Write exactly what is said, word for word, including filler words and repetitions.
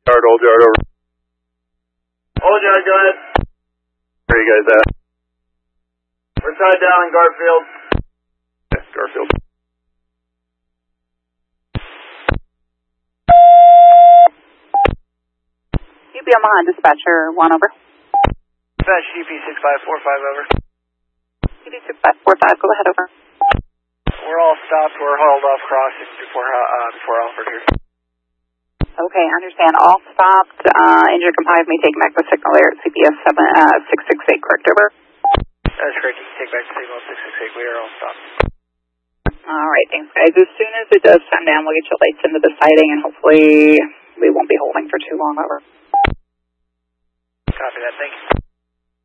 Yard, old yard, over. Old yard, go ahead. Where are you guys at? We're tied down in Garfield. Yes, Garfield. U B M on dispatcher, one over. Dispatch U P six five four five, over. U P six five four five, go ahead, over. We're all stopped. We're hauled off crossing before uh, before Alfred here. Okay, I understand. All stopped. Uh, injured compliant may take back the signal there at C P S seven six six eight, correct, over? That's correct. You can take back the signal six six eight. We are all stopped. All right, thanks, guys. As soon as it does come down, we'll get your lights into the sighting, and hopefully we won't be holding for too long, over. Copy that. Thank you.